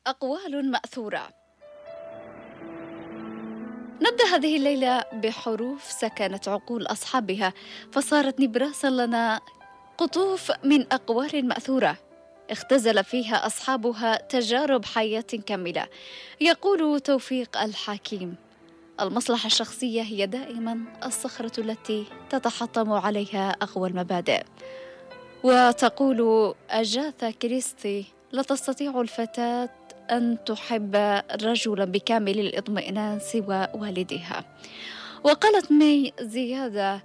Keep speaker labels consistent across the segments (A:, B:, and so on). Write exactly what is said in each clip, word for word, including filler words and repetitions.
A: أقوال مأثورة. نبدأ هذه الليلة بحروف سكنت عقول أصحابها فصارت نبراسا لنا، قطوف من أقوال مأثورة اختزل فيها أصحابها تجارب حياة كاملة. يقول توفيق الحكيم: المصلحة الشخصية هي دائما الصخرة التي تتحطم عليها أقوى المبادئ. وتقول أجاثا كريستي: لا تستطيع الفتاة أن تحب رجلا بكامل الاطمئنان سوى والدها. وقالت مي زيادة: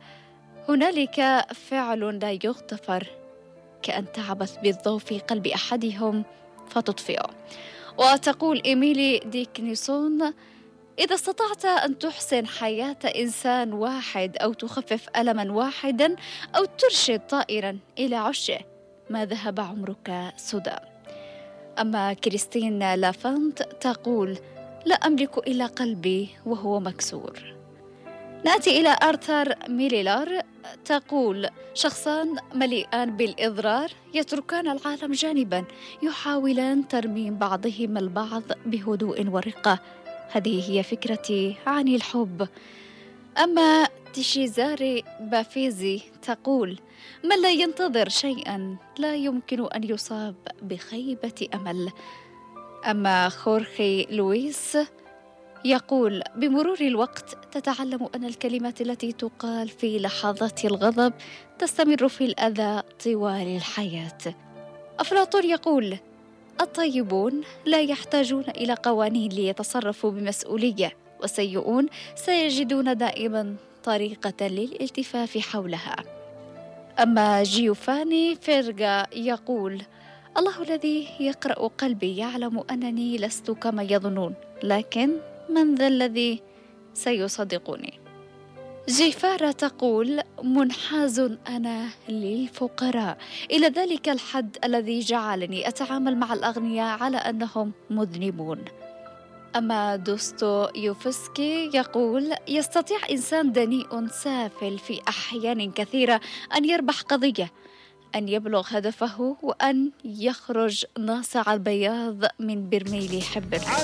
A: هنالك فعل لا يغتفر كأن تعبث بالضوء في قلب أحدهم فتطفئه. وتقول إيميلي ديكنيسون: إذا استطعت أن تحسن حياة إنسان واحد أو تخفف ألما واحدا أو ترشد طائرا إلى عشه ما ذهب عمرك سدى. أما كريستين لافانت تقول: لا أملك إلا قلبي وهو مكسور. نأتي إلى آرثر ميليلر تقول: شخصان مليئان بالإضرار يتركان العالم جانبا، يحاولان ترميم بعضهما البعض بهدوء ورقة. هذه هي فكرتي عن الحب. أما تشيزاري بافيزي تقول: من لا ينتظر شيئا لا يمكن أن يصاب بخيبة أمل. أما خورخي لويس يقول: بمرور الوقت تتعلم أن الكلمات التي تقال في لحظات الغضب تستمر في الأذى طوال الحياة. أفلاطون يقول: الطيبون لا يحتاجون إلى قوانين ليتصرفوا بمسؤولية، والسيئون سيجدون دائما طريقة للالتفاف حولها. أما جيوفاني فيرغا يقول: الله الذي يقرأ قلبي يعلم أنني لست كما يظنون، لكن من ذا الذي سيصدقني؟ جيفارة تقول: منحاز أنا للفقراء إلى ذلك الحد الذي جعلني أتعامل مع الأغنياء على أنهم مذنبون. أما دوستويفسكي يقول: يستطيع إنسان دنيء سافل في أحيان كثيرة أن يربح قضية، أن يبلغ هدفه، وأن يخرج ناصع البياض من برميل حبه.